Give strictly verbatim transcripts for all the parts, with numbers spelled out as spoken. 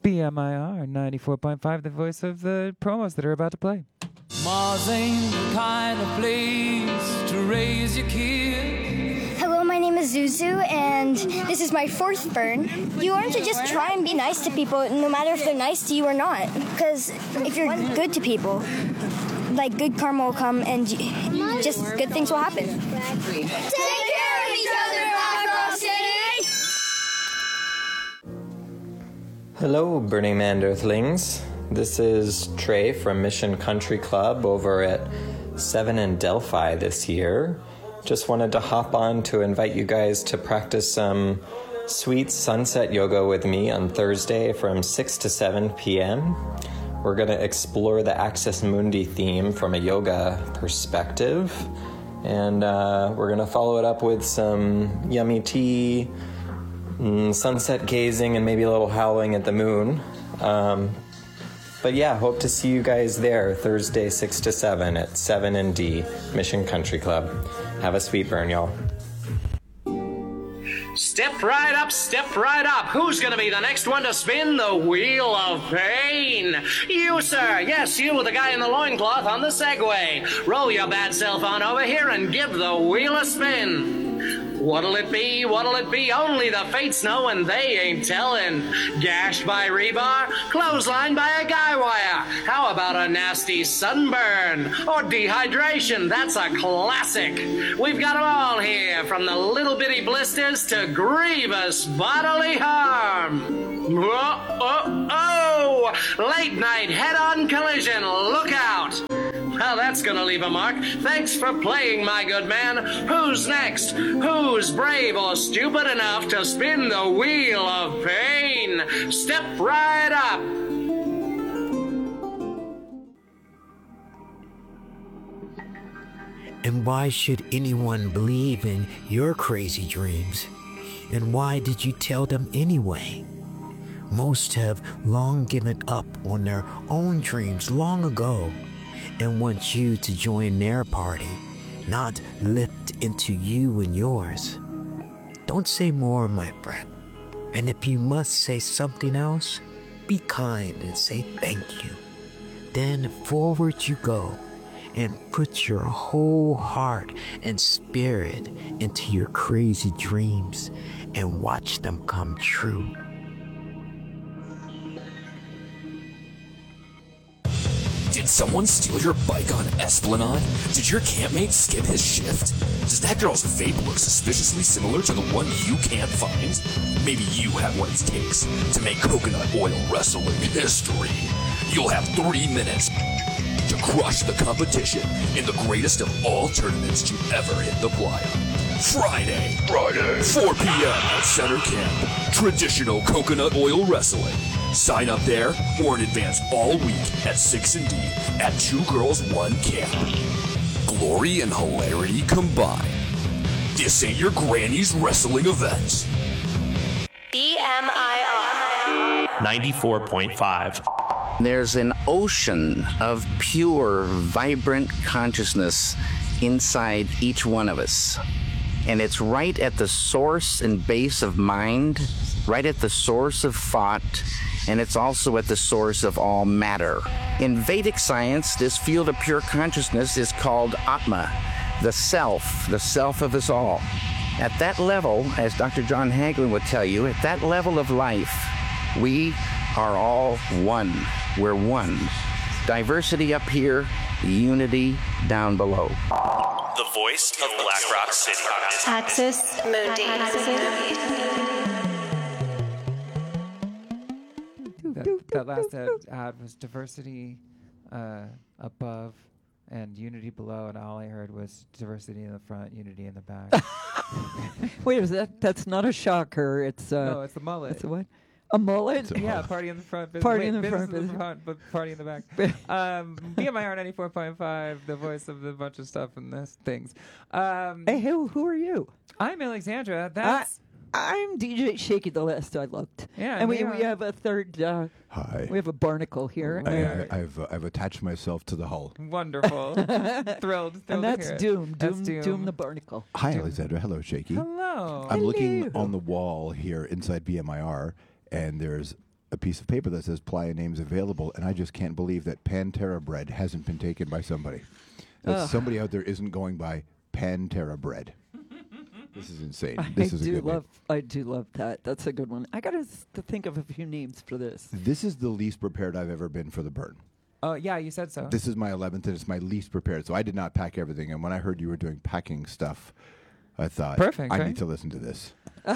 B M I R ninety-four point five, the voice of the promos that are about to play. Mars ain't the kind of place to raise your kids. Hello, my name is Zuzu, and this is my fourth burn. You learn to just try and be nice to people, no matter if they're nice to you or not. Because if you're good to people, like, good karma will come, and you, just good things will happen. Take care of each other, Rock Rock City! Hello, Burning Man Earthlings. This is Trey from Mission Country Club over at seven in Delphi this year. Just wanted to hop on to invite you guys to practice some sweet sunset yoga with me on Thursday from six to seven p.m. We're going to explore the Axis Mundi theme from a yoga perspective. And uh, we're going to follow it up with some yummy tea, mm, sunset gazing, and maybe a little howling at the moon. Um, but yeah, hope to see you guys there Thursday six to seven at seven and D, Mission Country Club. Have a sweet burn, y'all. Step right up, step right up. Who's gonna be the next one to spin the wheel of pain? You, sir. Yes, you, the guy in the loincloth on the Segway. Roll your bad self on over here and give the wheel a spin. What'll it be? What'll it be? Only the fates know and they ain't telling. Gashed by rebar? Clotheslined by a guy wire? How about a nasty sunburn? Or dehydration? That's a classic. We've got 'em all here, from the little bitty blisters to grievous bodily harm. Oh, oh, oh! Late night head-on collision. Look out! Well, that's gonna leave a mark. Thanks for playing, my good man. Who's next? Who's brave or stupid enough to spin the wheel of pain? Step right up. And why should anyone believe in your crazy dreams? And why did you tell them anyway? Most have long given up on their own dreams long ago, and want you to join their party, not lift into you and yours. Don't say more, my friend. And if you must say something else, be kind and say thank you. Then forward you go and put your whole heart and spirit into your crazy dreams and watch them come true. Did someone steal your bike on Esplanade? Did your campmate skip his shift? Does that girl's vape look suspiciously similar to the one you can't find? Maybe you have what it takes to make coconut oil wrestling history. You'll have three minutes to crush the competition in the greatest of all tournaments to ever hit the playa. Friday, Friday, four p.m. at Center Camp. Traditional coconut oil wrestling. Sign up there or in advance all week at six and D at Two Girls One Camp. Glory and hilarity combined. This ain't your granny's wrestling event. B M I R ninety-four point five. There's an ocean of pure, vibrant consciousness inside each one of us. And it's right at the source and base of mind, right at the source of thought, and it's also at the source of all matter. In Vedic science, this field of pure consciousness is called Atma, the self, the self of us all. At that level, as Doctor John Hagelin would tell you, at that level of life, we are all one. We're one. Diversity up here, unity down below. The voice of Black Rock City. Axis Mundi. That, that last ad, ad was diversity uh, above and unity below, and all I heard was diversity in the front, unity in the back. Wait, is that that's not a shocker? It's uh, no, it's the mullet. It's a what? A mullet? A yeah, party in the front, business, party wait, in the business front, in the front, but party in the back. um, B M I R ninety-four point five, the voice of the bunch of stuff and this things. Um, hey, who who are you? I'm Alexandra. That's. I, I'm D J Shaky the last I looked. Yeah, and we, we, we have a third. Uh, Hi. We have a barnacle here. I, I, I've uh, I've attached myself to the hull. Wonderful. thrilled, thrilled. And that's to Doom. That's Doom. Doom. Doom the barnacle. Hi, Doom. Alexandra. Hello, Shaky. Hello. I'm Hello. looking on the wall here inside B M I R, and there's a piece of paper that says playa names available, and I just can't believe that Pantera bread hasn't been taken by somebody. That Ugh. somebody out there isn't going by Pantera bread. This is insane. This I is a do good love. I do love that. That's a good one. I got to think of a few names for this. one. This is the least prepared I've ever been for the burn. Oh, yeah, you said so. This is my eleventh, and it's my least prepared. So I did not pack everything. And when I heard you were doing packing stuff, I thought, Perfect, I right? need to listen to this.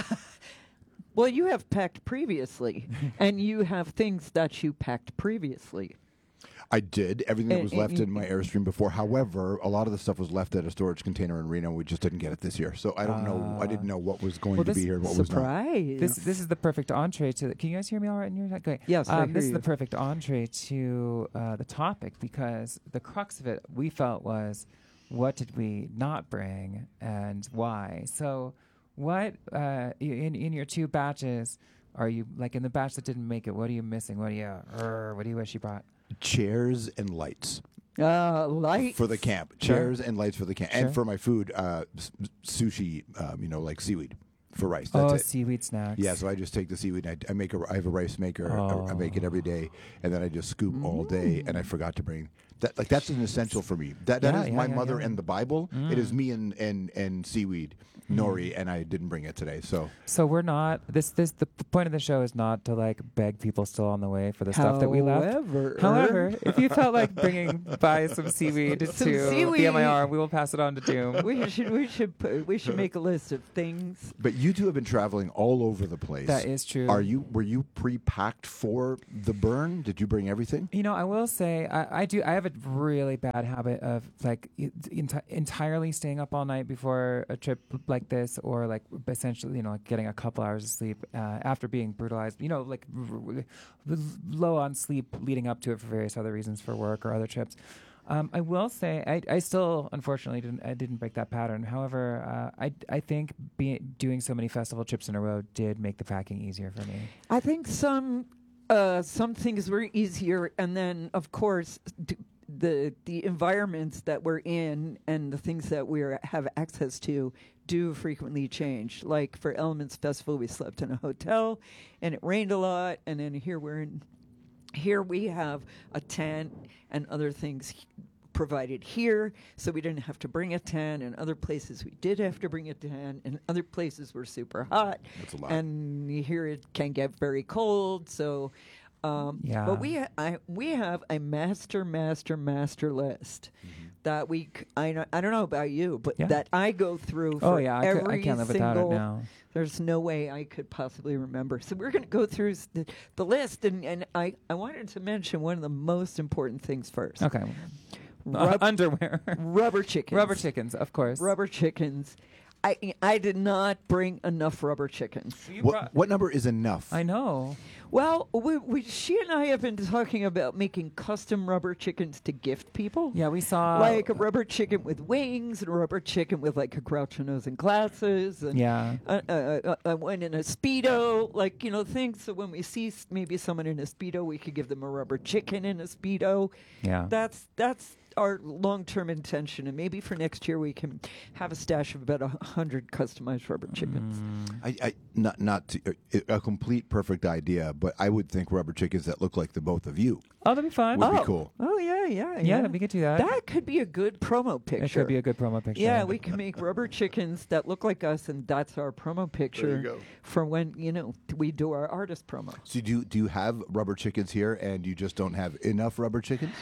Well, you have packed previously, and you have things that you packed previously. I did. Everything that And- was and left you- in my Airstream before. However, a lot of the stuff was left at a storage container in Reno. We just didn't get it this year. So I don't know. I didn't know what was going Well, to this- be here and what was not. Surprise! This this is the perfect entree to. The, can you guys hear me all right in your Great. Yes, I um, hear This is you. the perfect entree to uh, the topic because the crux of it we felt was what did we not bring and why. So what uh, i- in in your two batches are you like in the batch that didn't make it? What are you missing? What do you uh, what do you wish you brought? Chairs and lights. Uh, lights for the camp. Sure. Chairs and lights for the camp. Sure. And for my food, uh, s- sushi, um, you know, like seaweed for rice. That's oh, it. seaweed snacks. Yeah, so I just take the seaweed and I, I make a, I have a rice maker. I, I make it every day, and then I just scoop all day. And I forgot to bring that. Like that's an essential for me. That that Yeah, is yeah, my yeah, mother yeah. and the Bible. It is Mm. me and and and seaweed, nori, and I didn't bring it today. So So we're not this this the p- point of the show is not to like beg people still on the way for the stuff that we left. However- However, if you felt like bringing by some seaweed Some to seaweed. the M I R, we will pass it on to Doom. we should we should put, we should make a list of things. But you two have been traveling all over the place. That is true. Are you were you pre-packed for the burn? Did you bring everything? You know, I will say I, I do. I have a really bad habit of like i- enti- entirely staying up all night before a trip like this, or like essentially, you know, like getting a couple hours of sleep uh, after being brutalized. You know, like r- r- r- low on sleep leading up to it for various other reasons, for work or other trips. Um, I will say I, I still unfortunately didn't I didn't break that pattern. However, uh, I I think be, doing so many festival trips in a row did make the packing easier for me. I think some uh, some things were easier, and then of course d- the the environments that we're in and the things that we are, have access to do frequently change. Like for Elements Festival, we slept in a hotel, and it rained a lot, and then here we're in. Here we have a tent and other things h- provided here, so we didn't have to bring a tent. And other places we did have to bring a tent, and other places were super hot. That's a lot. And here it can get very cold. So, um, Yeah. but we ha- I, we have a master, master, master list that we c- I know, I don't know about you, but Yeah. that I go through. Oh, For yeah, I cou- I every can't live without it single now. There's no way I could possibly remember. So we're going to go through s- the, the list, and, and I, I wanted to mention one of the most important things first. Okay. Rub- Underwear. Rubber chickens. Rubber chickens, of course. Rubber chickens. I I did not bring enough rubber chickens. What what number is enough? I know. Well, we, we, she and I have been talking about making custom rubber chickens to gift people. Yeah, we saw Like a rubber chicken with wings, and a rubber chicken with like a Groucho nose and glasses. And Yeah. uh, uh, uh, uh, one in a Speedo, like, you know, things. So when we see s- maybe someone in a Speedo, we could give them a rubber chicken in a Speedo. Yeah. That's, that's our long-term intention. And maybe for next year, we can have a stash of about a hundred customized rubber chickens. I, I not not to, uh, a complete perfect idea, but I would think rubber chickens that look like the both of you Oh, that'd be fun. would oh. be cool. Oh, yeah, yeah, yeah. Yeah, we could do that. That could be a good promo picture. It could be a good promo picture. Yeah, we can make rubber chickens that look like us, and that's our promo picture go. for when, you know, we do our artist promo. So do you, do you have rubber chickens here, and you just don't have enough rubber chickens?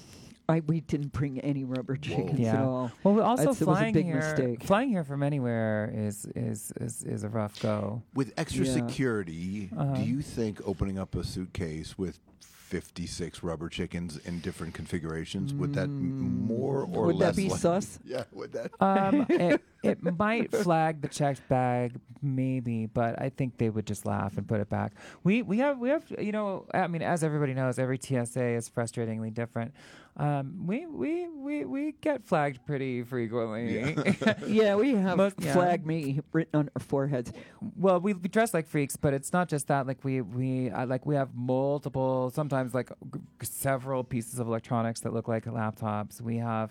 I we didn't bring any rubber chickens Yeah. at all. Well, we also That's- it was a flying big here. mistake. Flying here from anywhere is is is, is a rough go. With extra Yeah. security, Uh-huh. do you think opening up a suitcase with fifty-six rubber chickens in different configurations would that m- more or Would that less be like- sus? Yeah, would that? Um, it, it might flag the checked bag, maybe, but I think they would just laugh and put it back. We we have we have you know I mean, as everybody knows, every T S A is frustratingly different. Um, we we we we get flagged pretty frequently. Yeah, we have Most- yeah. flag me written on our foreheads. Well, we, we dress like freaks, but it's not just that. Like we we uh, like we have multiple, sometimes like g- several pieces of electronics that look like laptops. We have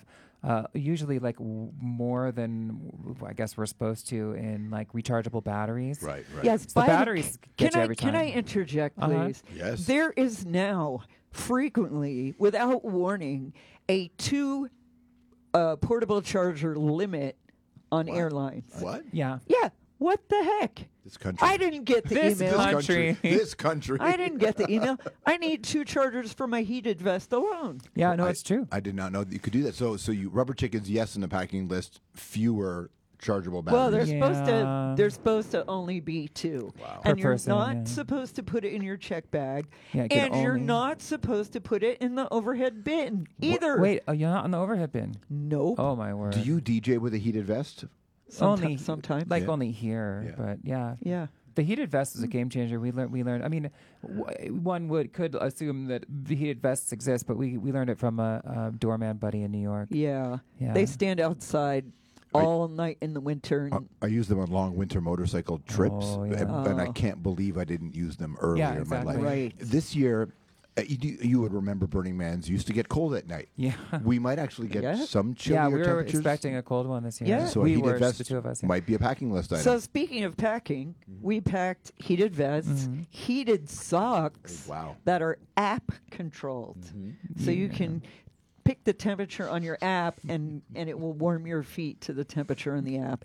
uh, usually like w- more than w- I guess we're supposed to in like rechargeable batteries. Right, right. Yes, So the by the- batteries get can you I, every time. Can I interject, Uh-huh. please? Yes. There is now frequently, without warning, a two uh, portable charger limit on airlines. What? Yeah. Yeah. What the heck? This country. I didn't get the This email. country. This country. I didn't get the email. I need two chargers for my heated vest alone. Yeah, no, I- it's true. I did not know that you could do that. So, so you rubber chickens, yes, in the packing list. Fewer chargeable batteries. Well, they're supposed to. Yeah. They're supposed to only be two, Wow. and Per you're person, not yeah. supposed to put it in your check bag, Yeah, it can and you're only- not supposed to put it in the overhead bin either. Wait, oh, you're not on the overhead bin? Nope. Oh my word. Do you D J with a heated vest? Someti- only sometimes. like Yeah. only here, Yeah. but yeah. Yeah. The heated vest is a game changer. We learned. We learned. I mean, w- one would could assume that the heated vests exist, but we, we learned it from a, a doorman buddy in New York. Yeah. Yeah. They stand outside all night in the winter. And I use them on long winter motorcycle trips, Oh, yeah. and, and I Oh. can't believe I didn't use them earlier in my exactly. life. Right. This year, uh, you, do- you would remember Burning Man's used to get cold at night. Yeah. We might actually get Yeah. some chillier Yeah, we were temperatures. expecting a cold one this year. Yeah. So a we heated were vest the two of us. Yeah. might be a packing list item. so speaking of packing, we packed heated vests, Mhm. heated socks wow. that are app controlled, so you can pick the temperature on your app, and and it will warm your feet to the temperature in the app.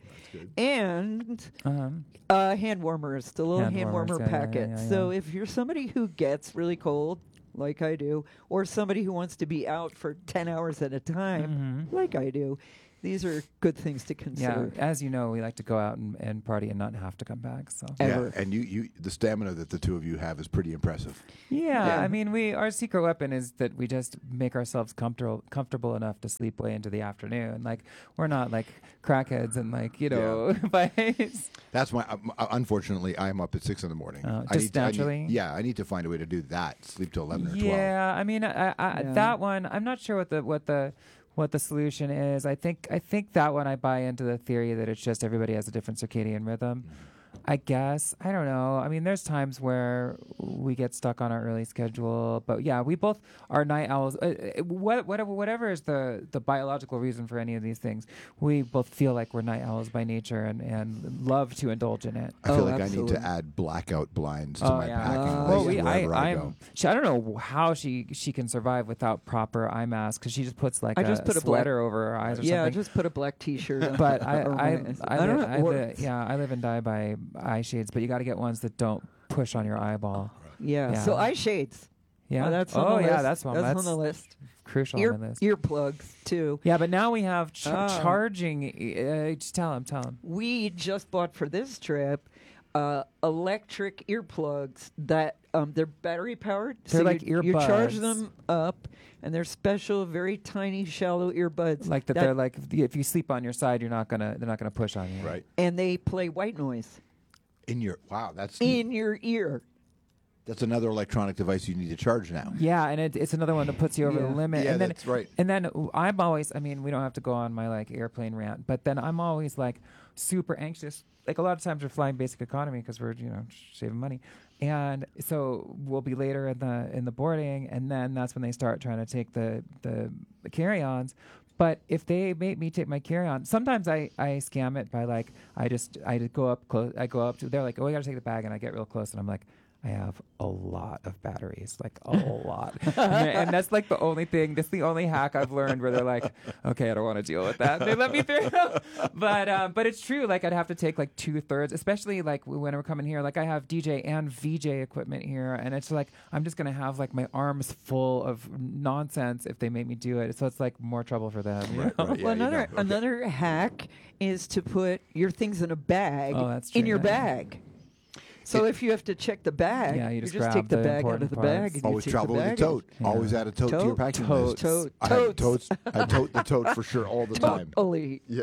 And Um, uh, hand warmers, the little Hand hand, warmers, warmer yeah, yeah, packet. yeah, yeah, So yeah. if you're somebody who gets really cold, like I do, or somebody who wants to be out for ten hours at a time, Mhm. like I do, these are good things to yeah, consider. as you know, we like to go out and, and party and not have to come back. So Ever. Yeah, and you, you, the stamina that the two of you have is pretty impressive. yeah, Yeah. I mean, we our secret weapon is that we just make ourselves comfortable comfortable enough to sleep way into the afternoon. Like we're not like crackheads and like you know. vice. That's my. Um, uh, unfortunately, I'm up at six in the morning. Oh, I just need to- I need- naturally? yeah, I need to find a way to do that. Sleep till eleven or twelve. Yeah, I mean, I, I, Yeah. that one, I'm not sure what the what the what the solution is. I think I think that one I buy into the theory that it's just everybody has a different circadian rhythm. I guess I don't know. I mean, there's times where we get stuck on our early schedule, but yeah, we both are night owls. Uh, uh, what, whatever, whatever is the the biological reason for any of these things, we both feel like we're night owls by nature and, and love to indulge in it. I feel Oh, like I need absolutely. to add blackout blinds to Oh, my yeah. packing Uh, list Well, we, I, wherever I, I'm. go. She, I don't know how she she can survive without proper eye mask because she just puts like I a just put a black- sweater over her eyes or yeah, something. just put a black T-shirt on. but I over I, my eyes. I, I don't live, know. I it live, works. yeah I live and die by eye shades, but you got to get ones that don't push on your eyeball. Yeah. Yeah. So eye shades. Yeah, Oh, that's on oh the yeah, list. that's one. That's, That's, on the list. crucial Ear on the list. earplugs too. Yeah, but now we have ch- Oh. charging. Uh, just tell him, tell him. We just bought for this trip uh, electric earplugs that um, they're battery powered. They're so like you, you charge earbuds. them up, and they're special, very tiny, shallow earbuds. Like that, they're like if you sleep on your side, you're not gonna they're not gonna push on you. Right. and they play white noise In your wow, that's in your ear. that's another electronic device you need to charge now. Yeah, and it, it's another one that puts you over Yeah. the limit. Yeah, and then, that's right. And then I'm always, I mean, we don't have to go on my like airplane rant, but then I'm always like super anxious. Like a lot of times we're flying basic economy because we're you know saving money, and so we'll be later in the in the boarding, and then that's when they start trying to take the the, the carry-ons. But if they make me take my carry-on, sometimes I, I scam it by like I just I just go up close. I go up to they're like, oh, we got to take the bag, and I get real close, and I'm like, I have a lot of batteries, like a lot, and, and that's like the only thing. That's the only hack I've learned where they're like, okay, I don't want to deal with that. They let me through, but um, but it's true. Like I'd have to take like two thirds, especially like when we're coming here. Like I have D J and V J equipment here, and it's like I'm just gonna have like my arms full of nonsense if they make me do it. So it's like more trouble for them. you Right, know? right. Yeah, well, you another know, okay. another hack is to put your things in a bag Oh, that's in true, your yeah. bag. So if you have to check the bag, Yeah, you just take grab the the bag out important of the parts. bag. And Always you take travel the with a bag tote. Yeah. Always add a tote, to your Tote, packing tote, list. tote, I have totes. totes. I tote the tote for sure all the time. Totally. Yeah.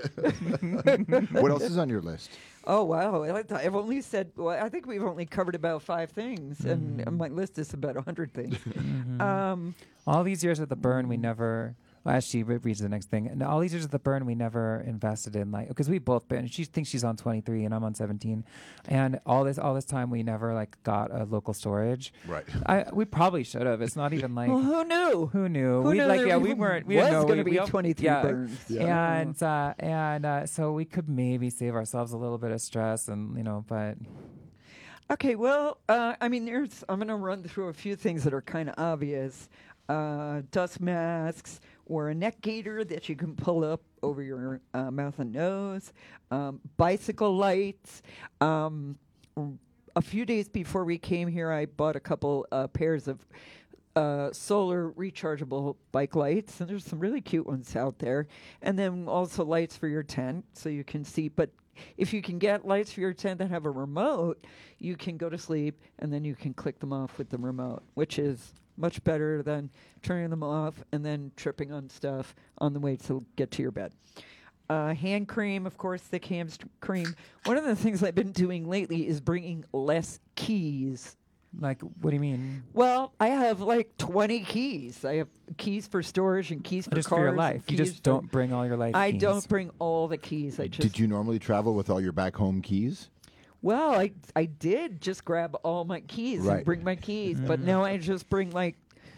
What else is on your list? Oh wow! I th- I've only said. Well, I think we've only covered about five things, and, Mm-hmm. and my list is about a hundred things. Um, All these years at the burn, we never as she re- reads the next thing. And all these years of the burn, we never invested in like because we both been. She thinks she's on twenty-three and I'm on seventeen, and all this all this time we never like got a local storage. Right. I we probably should have. It's not even like Well, who knew? who knew. Who we knew like there yeah we even weren't. We was didn't know gonna we, be we, twenty-three yeah. burns. Yeah. And uh, and uh, so we could maybe save ourselves a little bit of stress and you know, but. Okay, well, uh, I mean, there's. I'm going to run through a few things that are kind of obvious. Uh, dust masks or a neck gaiter that you can pull up over your uh, mouth and nose. Um, bicycle lights. Um, a few days before we came here, I bought a couple uh, pairs of uh, solar rechargeable bike lights, and there's some really cute ones out there. And then also lights for your tent so you can see. But if you can get lights for your tent that have a remote, you can go to sleep and then you can click them off with the remote, which is much better than turning them off and then tripping on stuff on the way to get to your bed. Uh, hand cream, of course, thick hand st- cream. One of the things I've been doing lately is bringing less keys. Like, what do you mean? Well, I have like twenty keys. I have keys for storage and keys for Just cars. for your and life. You keys just for- don't bring all your life I keys. don't bring all the keys. I just Did you normally travel with all your back home keys? Well, I I did just grab all my keys Right. and bring my keys, but Mm-hmm. now I just bring like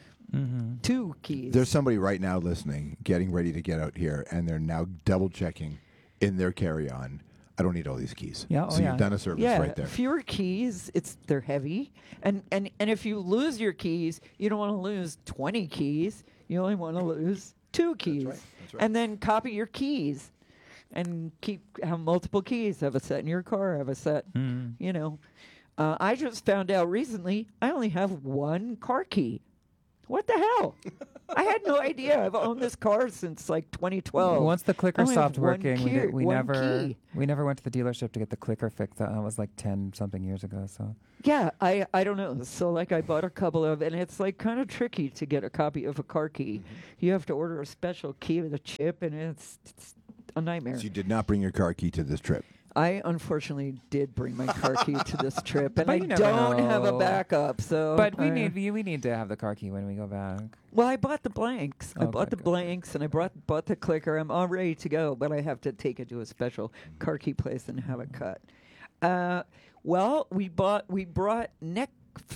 two keys. There's somebody right now listening, getting ready to get out here, and they're now double checking in their carry-on. I don't need all these keys. Yeah, oh so yeah. you've done a service yeah, right there. fewer keys. It's they're heavy, and and and if you lose your keys, you don't want to lose twenty keys. You only want to lose two keys, right, that's right. and then copy your keys, and keep have multiple keys. Have a set in your car. Have a set. Mm. You know, uh, I just found out recently I only have one car key. What the hell? I had no idea. I've owned this car since like twenty twelve. Once the clicker I only have stopped one working, we, key- did, we one never key. we never went to the dealership to get the clicker fixed. That was like ten something years ago. So Yeah, I I don't know. So like I bought a couple of, and it's like kind of tricky to get a copy of a car key. You have to order a special key with a chip, and it's, it's a nightmare. So you did not bring your car key to this trip. I unfortunately did bring my car key to this trip, and But I you never don't have a know. backup. So, but we I- need we, we need to have the car key when we go back. Well, I bought the blanks. I Okay, bought the good. blanks, and I brought bought the clicker. I'm all ready to go, but I have to take it to a special car key place and have it cut. Uh, well, we bought we brought neck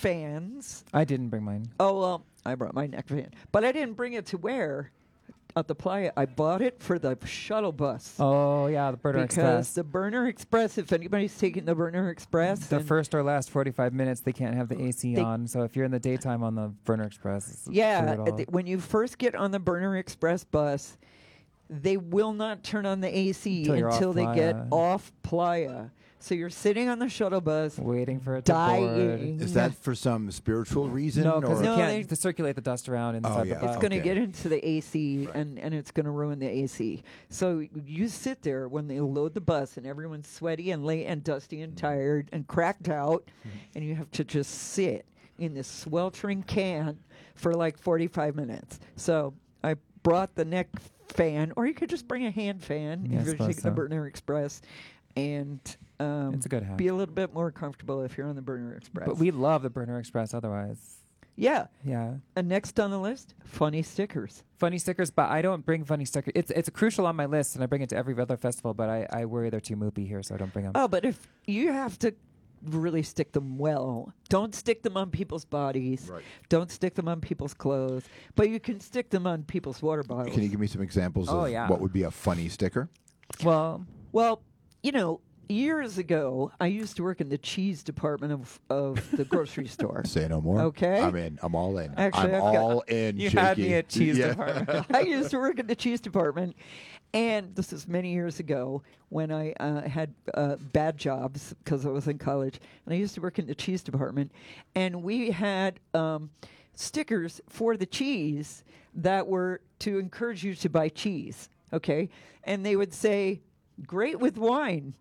fans. I didn't bring mine. Oh well, I brought my neck fan, but I didn't bring it to wear at the playa. I bought it for the shuttle bus. Oh yeah, the Burner because Express. the Burner Express, if anybody's taking the Burner Express, The and- first or last forty-five minutes, they can't have the A C They- on. So if you're in the daytime on the Burner Express, it's yeah, brutal. th- when you first get on the Burner Express bus, they will not turn on the A C Until you're until off they get Playa. off Playa. So you're sitting on the shuttle bus, waiting for it to dying. board. Is that for some spiritual reason? No, because or? they No, can't they- to circulate the dust around inside Oh, the yeah. bus. It's going to Okay. get into the A C, and, and it's going to ruin the A C. So you sit there when they load the bus, and everyone's sweaty and late and dusty and tired and cracked out, and you have to just sit in this sweltering can for like forty-five minutes. So I brought the neck fan, or you could just bring a hand fan Yeah, I if you're suppose taking the so. Burner Express, and um, It's a good hack. be a little bit more comfortable if you're on the Burner Express. But we love the Burner Express otherwise. yeah. Yeah. And next on the list, funny stickers. Funny stickers, but I don't bring funny stickers. It's it's crucial on my list, and I bring it to every other festival, but I, I worry they're too moopy here, so I don't bring them. Oh, but if you have to really stick them well, don't stick them on people's bodies. Right. Don't stick them on people's clothes. But you can stick them on people's water bottles. Can you give me some examples Oh, of yeah. what would be a funny sticker? Well, Well, you know, years ago, I used to work in the cheese department of, of the grocery store. Say no more. Okay. I'm in. I'm all in. Actually, I'm I've got- all in. you Jakey. had me at cheese Yeah. department. I used to work in the cheese department, and this is many years ago when I uh, had uh, bad jobs because I was in college, and I used to work in the cheese department, and we had um, stickers for the cheese that were to encourage you to buy cheese, okay? And they would say, "Great with wine,"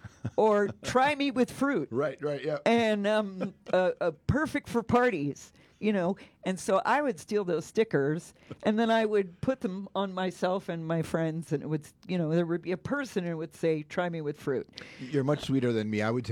or "Try me with fruit." Right, right, yeah. And um, uh, uh, perfect for parties, you know. And so I would steal those stickers, and then I would put them on myself and my friends, and it would, you know, there would be a person and it would say, "Try me with fruit." You're much sweeter than me. I would take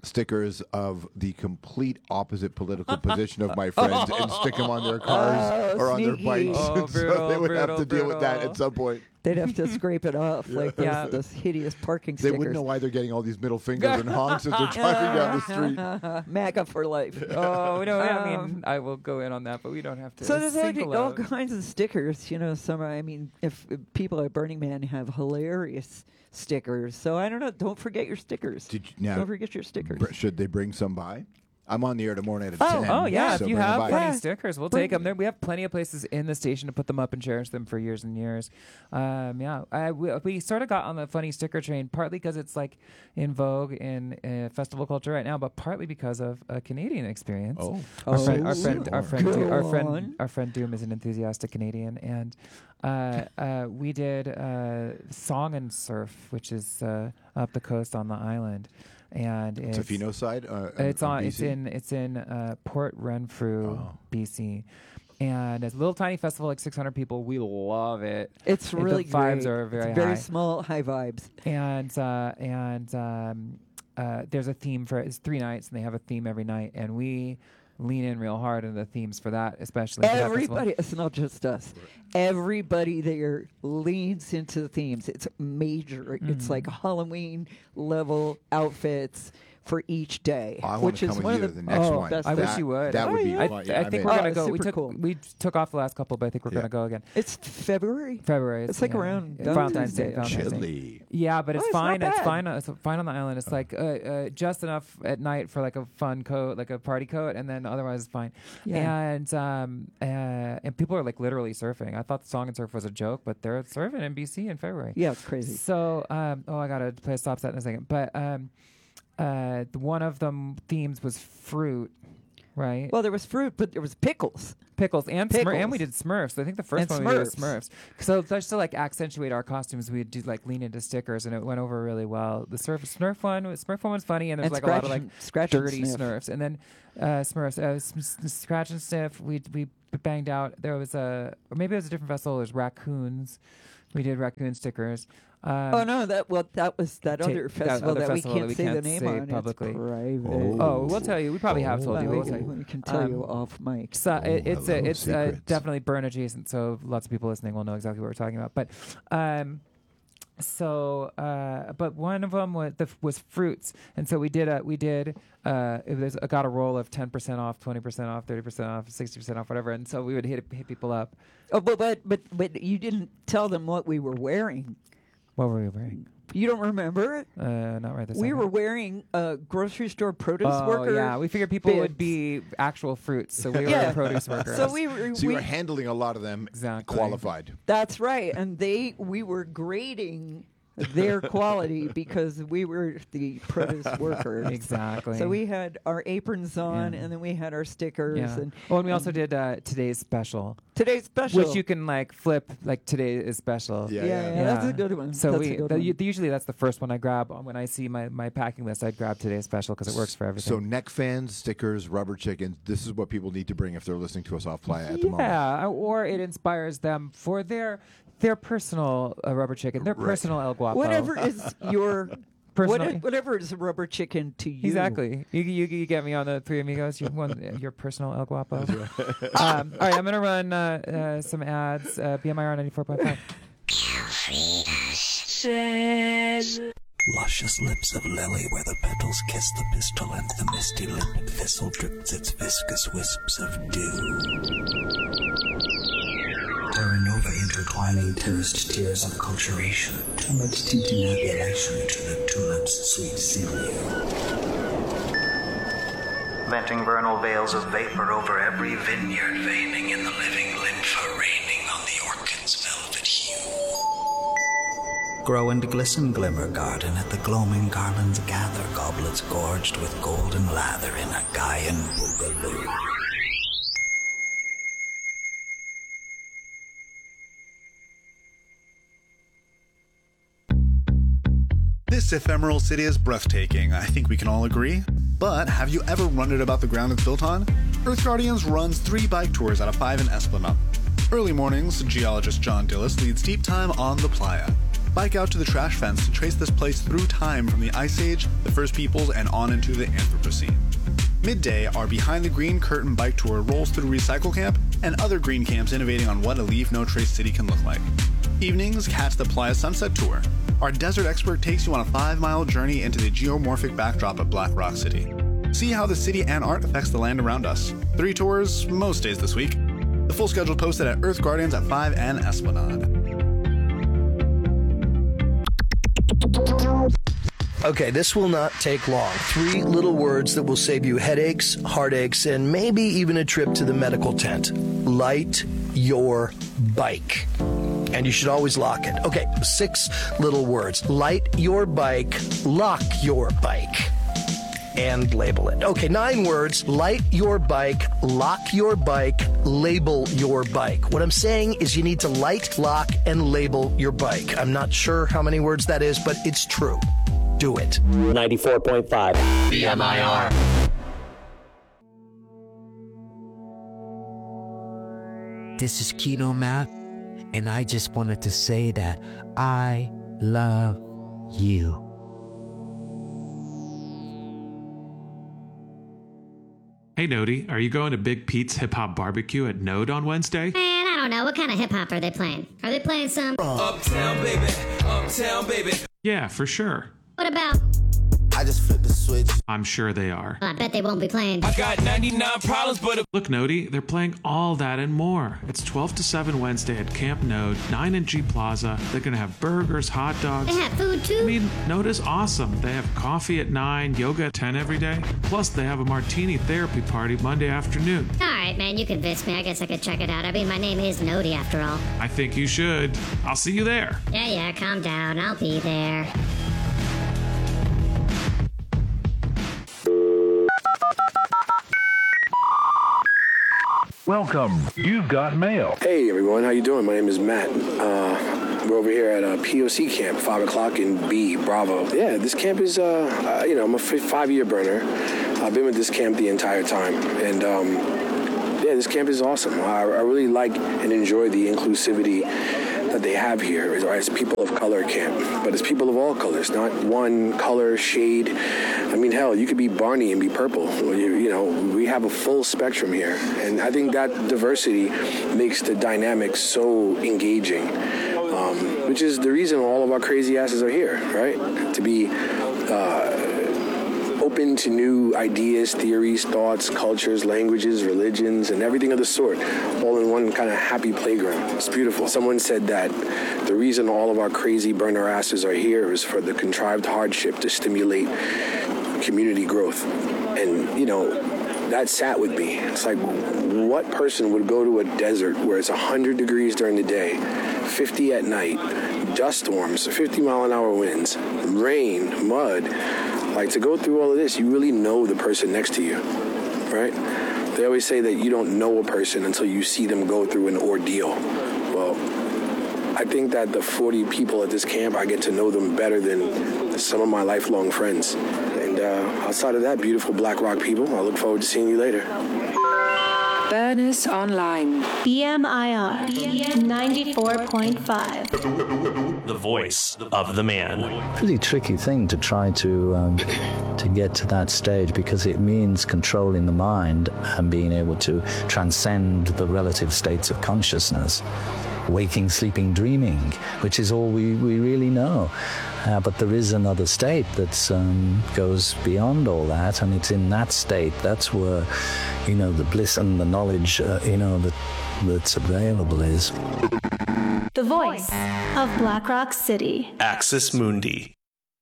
stickers of the complete opposite political position of my friends and stick them on their cars Oh, or on their sneaky. bikes. Oh, so brutal, they would have brutal, to deal with that brutal. at some point. They'd have to scrape it off like those, Yeah. those hideous parking They stickers. wouldn't know why they're getting all these middle fingers and honks as they're driving down the street. MAGA for life. Oh no! I Um, mean, I will go in on that, but we don't have to. So there's all, single all out. kinds of stickers, you know. Some, I mean, if, if people at Burning Man have hilarious stickers, so I don't know. Don't forget your stickers. Did you, now, don't forget your stickers. br- should they bring some by? I'm on the air tomorrow night at Oh, ten. oh yeah! so if you bring them have by. funny Yeah. stickers, we'll Bring- take them. There, we have plenty of places in the station to put them up and cherish them for years and years. Um, yeah, I, we, we sort of got on the funny sticker train, partly because it's like in vogue in uh, festival culture right now, but partly because of a Canadian experience. Oh. our Oh, friend, our friend, our friend, go Do- our on. friend, our friend Doom is an enthusiastic Canadian, and uh, uh, we did uh, Song and Surf, which is uh, up the coast on the island. And it's Tofino side? Uh, it's in on. B It's C? in. It's in uh, Port Renfrew, Oh. B C, and it's a little tiny festival, like six hundred people. We love it. It's And really the vibes great. are very it's very high. small, high vibes. And uh, and um, uh, there's a theme for it. It's three nights, and they have a theme every night, and we lean in real hard into the themes for that, especially for that festival. Everybody, it's not just us. Everybody there leans into the themes. It's major. It's Mhm. like Halloween level outfits for each day, I want which to is come with one you of to the the next oh, one. best I wish things. you would. That would Oh, be yeah. I, fun. th- Yeah, I I'm think in. we're gonna Oh, go. We super took cool. we took off the last couple, but I think we're Yeah. gonna go again. It's February. February. It's like yeah. around Yeah, Valentine's Day. Valentine's Day. Valentine's Day. Chilly. Yeah, but it's Oh, it's not fine. It's bad. fine. It's fine on the island. It's like uh, uh, just enough at night for like a fun coat, like a party coat, and then otherwise it's fine. Yeah. And um uh, and people are like literally surfing. I thought the Song and Surf was a joke, but they're surfing in B C in February. Yeah, it's crazy. So um oh, I gotta play a stop set in a second. But um uh the- one of them themes was fruit, right? Well, there was fruit, but there was pickles. Pickles and Smur- Pickles. and we did Smurfs. I think the first And one we did was Smurfs. Smurfs. So just to like accentuate our costumes, we'd do like lean into stickers, and it went over really well. The surf Smurf one, was, Smurf one was funny, and there's And like a lot of scratch like and- scratch and dirty sniff. Smurfs, and then uh, Smurfs, uh, s- s- scratch and sniff. We we banged out. There was a, or maybe it was a different festival. There's raccoons. We did raccoon stickers. Um, oh no, that well, that was that ta- other festival other that, festival we can't say the name say on. publicly. It's private. Oh. Oh, we'll tell you. We probably have told you. Well, We'll we, tell you. we can tell you Um, off mic. So it, it's hello, a, it's uh, secrets. definitely burn adjacent. So lots of people listening will know exactly what we're talking about. But um, so uh, but one of them was the, was fruits, and so we did a we did uh, it was I got a roll of ten percent off, twenty percent off, thirty percent off, sixty percent off, whatever. And so we would hit hit people up. Oh, but but but but you didn't tell them what we were wearing. What were we wearing? You don't remember it? Uh, not right this We second. were wearing uh, grocery store produce Oh worker. yeah, we figured people would bibs. be actual fruits, so we Yeah. were produce workers. So we were. So you we, were handling a lot of them Exactly. qualified. that's right, and they we were grading their quality because we were the produce workers. Exactly. So we had our aprons on, Yeah. and then we had our stickers. Yeah. And Oh, and we also and did uh, today's special. today's special, Which you can like flip, like today is special. Yeah, Yeah, yeah. yeah, that's a good one. So That's we a good the, one. u- usually that's the first one I grab when I see my, my packing list. I grab today's special because it works for everything. So neck fans, stickers, rubber chickens. This is what people need to bring if they're listening to us off Playa at the moment. yeah, or it inspires them for their their personal uh, rubber chicken, their Right. personal El Guapo. whatever is your Personal- what- whatever is a rubber chicken to you. Exactly. You, you you get me on the Three Amigos. You want uh, your personal El Guapo. um, all right, I'm gonna run uh, uh, some ads. Uh, B M I R ninety-four point five. Luscious lips of lily where the petals kiss the pistil and the misty lipped thistle drips its viscous wisps of dew. Terra nova intertwining terraced tears of acculturation, timid tintinnabulation to the tulip's sweet sinew. Venting vernal veils of vapor over every vineyard, veining in the living lymph, raining on the orchid's velvet hue. Grow and glisten, glimmer garden, at the gloaming garlands gather, goblets gorged with golden lather in a Gaian boogaloo. This ephemeral city is breathtaking, I think we can all agree. But have you ever wondered about the ground it's built on? Earth Guardians runs three bike tours out of five in Esplanade. Early mornings, geologist John Dillis leads deep time on the playa. Bike out to the trash fence to trace this place through time from the Ice Age, the First Peoples, and on into the Anthropocene. Midday, our Behind the Green Curtain bike tour rolls through Recycle Camp and other green camps innovating on what a Leave No Trace city can look like. Evenings, catch the Playa Sunset Tour. Our desert expert takes you on a five-mile journey into the geomorphic backdrop of Black Rock City. See how the city and art affects the land around us. Three tours most days this week. The full schedule posted at Earth Guardians at five and Esplanade. Okay, this will not take long. Three little words that will save you headaches, heartaches, and maybe even a trip to the medical tent. Light your bike. And you should always lock it. Okay, six little words. Light your bike, lock your bike, and label it. Okay, nine words. Light your bike, lock your bike, label your bike. What I'm saying is you need to light, lock, and label your bike. I'm not sure how many words that is, but it's true. Do it. ninety-four point five B M I R. This is Kino Matt, and I just wanted to say that I love you. Hey, Nody, are you going to Big Pete's Hip Hop Barbecue at Node on Wednesday? Man, I don't know. What kind of hip hop are they playing? Are they playing some Uptown baby, uptown baby? Yeah, for sure. What about? I just flipped the switch. I'm sure they are. I bet they won't be playing. I got ninety-nine problems, but a- Look, Nody, they're playing all that and more. It's twelve to seven Wednesday at Camp Node, nine in G Plaza. They're going to have burgers, hot dogs. They have food too? I mean, Node is awesome. They have coffee at nine, yoga at ten every day. Plus, they have a martini therapy party Monday afternoon. All right, man, you convinced me. I guess I could check it out. I mean, my name is Nody after all. I think you should. I'll see you there. Yeah, yeah, calm down. I'll be there. Welcome. You've got mail. Hey everyone, how you doing? My name is Matt. Uh, we're over here at a P O C camp, five o'clock in B, Bravo. Yeah, this camp is, uh, uh, you know, I'm a f- five-year burner. I've been with this camp the entire time, and um, yeah, this camp is awesome. I, I really like and enjoy the inclusivity that they have here. It's people of color camp, but it's people of all colors, not one color, shade. I mean, hell, you could be Barney and be purple. You, you know, we have a full spectrum here, and I think that diversity makes the dynamic so engaging, um, which is the reason all of our crazy asses are here, right? To be uh, open to new ideas, theories, thoughts, cultures, languages, religions, and everything of the sort, all in one kind of happy playground. It's beautiful. Someone said that the reason all of our crazy burner asses are here is for the contrived hardship to stimulate community growth. And, you know, that sat with me. It's like, what person would go to a desert where it's one hundred degrees during the day, fifty at night, dust storms, fifty mile an hour winds, rain, mud? Like, to go through all of this, you really know the person next to you, right? They always say that you don't know a person until you see them go through an ordeal. Well, I think that the forty people at this camp, I get to know them better than some of my lifelong friends. And uh, outside of that, beautiful Black Rock people, I look forward to seeing you later. Burners Online. B M I R ninety-four point five. The voice of the man. Pretty tricky thing to try to um, to get to that stage, because it means controlling the mind and being able to transcend the relative states of consciousness. Waking, sleeping, dreaming, which is all we, we really know. Uh, but there is another state that um, goes beyond all that, and it's in that state, that's where, you know, the bliss and the knowledge, uh, you know, that that's available is. The voice of Black Rock City. Axis Mundi.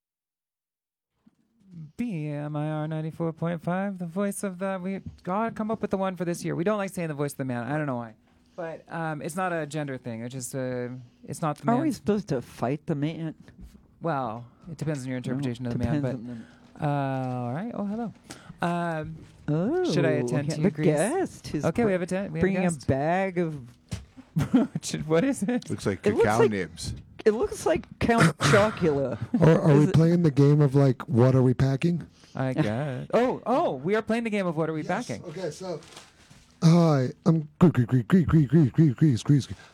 B M I R ninety-four point five, the voice of the... We gotta come up with the one for this year. We don't like saying the voice of the man. I don't know why. But um, it's not a gender thing. It's just uh, it's not the Are man. we supposed to fight the man? Well, it depends on your interpretation No, of the man. But depends uh, all right. Oh, hello. Um, Oh, should I attend we to have you, a Grease? guest. who's Okay, br- we have a, te- we have bringing a a, guest. bag of. What is it? Looks like It looks cacao like- nibs. It looks like Count Chocula. Or are Is we it- playing the game of like, what are we packing? I guess. Oh, oh, we are playing the game of what are we packing? Okay, so. Hi, I'm Grease, Grease, Grease, Grease, Grease, Grease, Grease.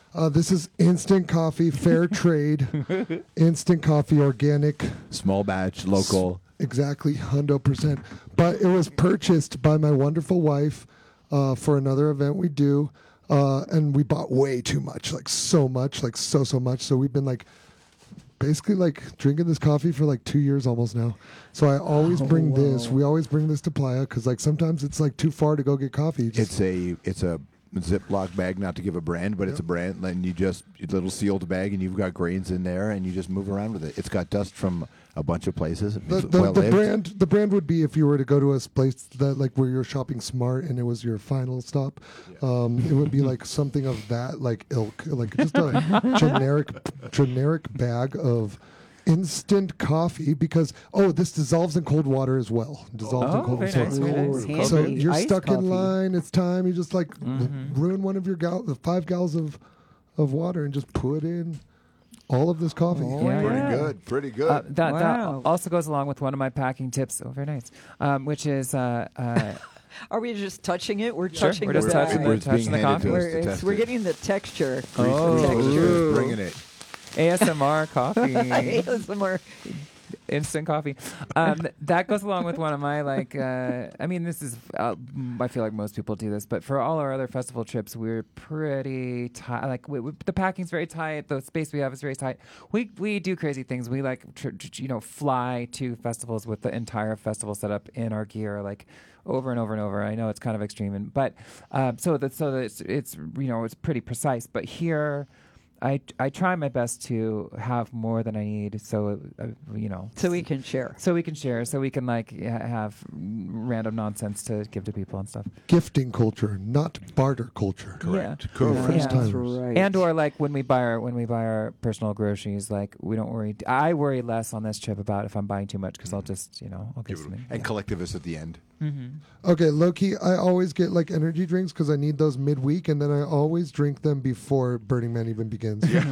Uh, this is instant coffee, fair trade, instant coffee, organic, small batch, local. S- exactly, one hundred percent. But it was purchased by my wonderful wife uh, for another event we do, uh, and we bought way too much, like so much, like so so much. So we've been like. Basically, like drinking this coffee for like two years almost now. So I always Oh, bring wow. this. We always bring this to Playa because like sometimes it's like too far to go get coffee. Just- It's a it's a Ziploc bag, not to give a brand, but it's a brand, and you just a little sealed bag, and you've got grains in there, and you just move around with it. It's got dust from a bunch of places. the, It's the, well the lived. brand the brand would be if you were to go to a place that like where you're shopping smart and it was your final stop. Um, it would be like something of that like ilk, like just a generic generic bag of instant coffee because oh this dissolves in cold water as well dissolves Oh, in cold very water. nice, very nice. So Handy. you're Iced stuck coffee. in line, it's time, you just like Mhm. ruin one of your gal- the five gallons of of water and just put in all of this coffee. Yeah, Pretty yeah. good, pretty good. Uh, that, Wow. that also goes along with one of my packing tips. Oh, very nice. Um, which is, uh, uh, Are we just touching it? We're Sure, touching we're the just bag. touching the- We're just being touching the handed coffee. to us We're, to it's- test we're it. getting the texture. Oh. The texture. Ooh. Bringing it. A S M R coffee. A S M R. Instant coffee. Um, that goes along with one of my like. Uh, I mean, this is. Uh, I feel like most people do this, but for all our other festival trips, we're pretty tight. Like we, we, the packing's very tight. The space we have is very tight. We we do crazy things. We like tr- tr- you know fly to festivals with the entire festival set up in our gear, like over and over and over. I know it's kind of extreme, and, but um, so that so that it's it's you know it's pretty precise. But here. I, I try my best to have more than I need, so uh, you know, So we can share. so we can share, so we can like ha- have random nonsense to give to people and stuff. Gifting culture, not barter culture. Correct. For Correct. first Yeah. timers. Right. And or like when we buy our when we buy our personal groceries, like we don't worry. I worry less on this trip about if I'm buying too much because I'll just you know I'll get something. And collectivist at the end. Mm-hmm. Okay, low key, I always get like energy drinks because I need those midweek, and then I always drink them before Burning Man even begins. and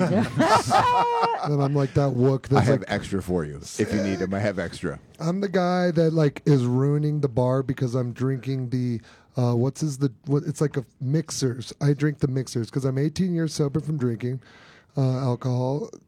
I'm like that wook. I That's have like, extra for you if you need them. I have extra. I'm the guy that like is ruining the bar because I'm drinking the uh, what's is the what? It's like a mixers. I drink the mixers because I'm eighteen years sober from drinking uh, alcohol.